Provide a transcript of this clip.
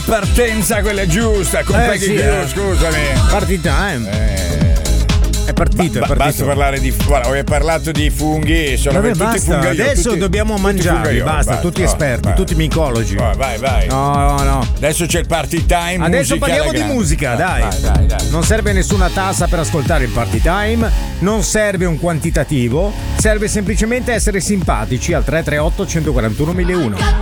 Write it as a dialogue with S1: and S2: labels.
S1: partenza quella giusta, con Peggy
S2: sì,
S1: Goo, scusami.
S2: Party time. È partito, è partito.
S1: Basta parlare di. Guarda, ho parlato di funghi, sono
S2: Vabbè,
S1: tutti
S2: basta.
S1: fungaioli.
S2: Adesso dobbiamo mangiarli, basta, tutti esperti, tutti micologi.
S1: Vai.
S2: No.
S1: Adesso c'è il party time.
S2: Adesso parliamo di musica, dai. Non serve nessuna tassa per ascoltare il party time, non serve un quantitativo, serve semplicemente essere simpatici al 338 141 1001.